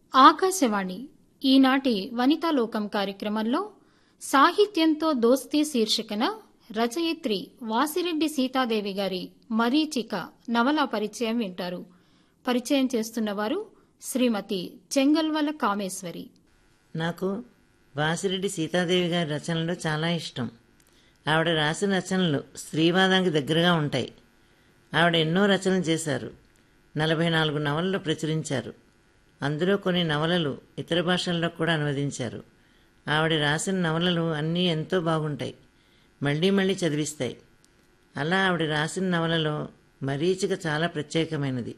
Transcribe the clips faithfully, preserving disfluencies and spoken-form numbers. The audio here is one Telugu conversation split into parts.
ఆకాశవాణి ఈనాటి వనితాలోకం కార్యక్రమంలో సాహిత్యంతో దోస్తీ శీర్షికన రచయిత్రి వాసిరెడ్డి సీతాదేవి గారి మరీచిక నవలా పరిచయం వింటారు. పరిచయం చేస్తున్నవారు శ్రీమతి చెంగల్వల కామేశ్వరి. నాకు వాసిరెడ్డి సీతాదేవి గారి రచనలు చాలా ఇష్టం. ఆవిడ రాసిన రచనలు స్త్రీవాదానికి దగ్గరగా ఉంటాయి. ఆవిడ ఎన్నో రచనలు చేశారు. నలభై నాలుగు నవలలు ప్రచురించారు. అందులో కొన్ని నవలలు ఇతర భాషల్లో కూడా అనువదించారు. ఆవిడ రాసిన నవలలు అన్నీ ఎంతో బాగుంటాయి, మళ్లీ మళ్లీ చదివిస్తాయి. అలా ఆవిడ రాసిన నవలలో మరీచిక చాలా ప్రత్యేకమైనది.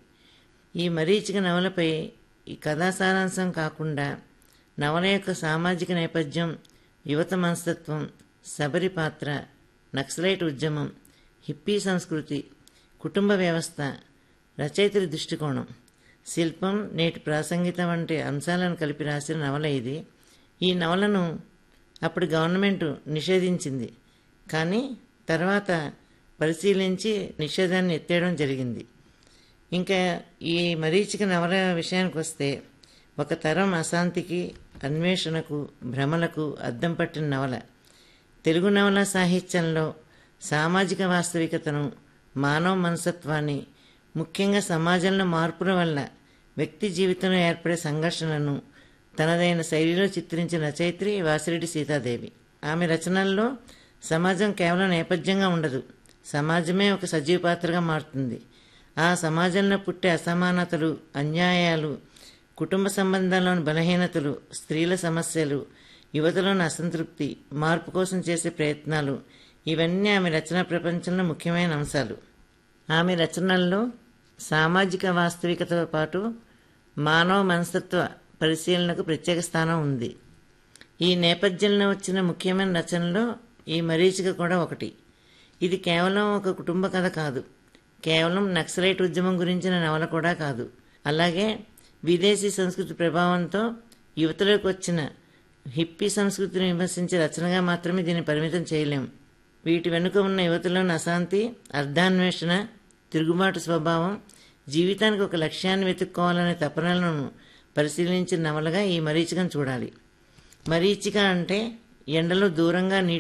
ఈ మరీచిక నవలపై ఈ కథా సారాంశం కాకుండా నవల యొక్క సామాజిక నేపథ్యం, యువత మనస్తత్వం, శబరి పాత్ర, నక్సలైట్ ఉద్యమం, హిప్పీ సంస్కృతి, కుటుంబ వ్యవస్థ, రచయితల దృష్టికోణం, శిల్పం, నేటి ప్రాసంగికత వంటి అంశాలను కలిపి రాసిన నవల ఇది. ఈ నవలను అప్పుడు గవర్నమెంట్ నిషేధించింది, కానీ తర్వాత పరిశీలించి నిషేధాన్ని ఎత్తేయడం జరిగింది. ఇంకా ఈ మరీచిక నవల విషయానికి వస్తే, ఒక తరం అశాంతికి, అన్వేషణకు, భ్రమలకు అద్దం పట్టిన నవల. తెలుగు నవల సాహిత్యంలో సామాజిక వాస్తవికతను, మానవ మనస్తత్వాన్ని, ముఖ్యంగా సమాజంలో మార్పుల వల్ల వ్యక్తి జీవితంలో ఏర్పడే సంఘర్షణలను తనదైన శైలిలో చిత్రించిన రచయిత్రి వాసిరెడ్డి సీతాదేవి. ఆమె రచనల్లో సమాజం కేవలం నేపథ్యంగా ఉండదు, సమాజమే ఒక సజీవ పాత్రగా మారుతుంది. ఆ సమాజంలో పుట్టే అసమానతలు, అన్యాయాలు, కుటుంబ సంబంధాల్లోని బలహీనతలు, స్త్రీల సమస్యలు, యువతలోని అసంతృప్తి, మార్పు కోసం చేసే ప్రయత్నాలు, ఇవన్నీ ఆమె రచనా ప్రపంచంలో ముఖ్యమైన అంశాలు. ఆమె రచనల్లో సామాజిక వాస్తవికతతో పాటు మానవ మనస్తత్వ పరిశీలనకు ప్రత్యేక స్థానం ఉంది. ఈ నేపథ్యంలో వచ్చిన ముఖ్యమైన రచనలో ఈ మరీచిక కూడా ఒకటి. ఇది కేవలం ఒక కుటుంబ కథ కాదు, కేవలం నక్సలైట్ ఉద్యమం గురించిన నవల కూడా కాదు. అలాగే విదేశీ సంస్కృతి ప్రభావంతో యువతలోకి వచ్చిన హిప్పీ సంస్కృతిని విమర్శించే రచనగా మాత్రమే దీన్ని పరిమితం చేయలేం. వీటి వెనుక ఉన్న యువతలోని అశాంతి, అర్ధాన్వేషణ, తిరుగుబాటు స్వభావం, జీవితానికి ఒక లక్ష్యాన్ని వెతుక్కోవాలనే తపనలను పరిశీలించిన నవలగా ఈ మరీచికను చూడాలి. మరీచిక అంటే ఎండలో దూరంగా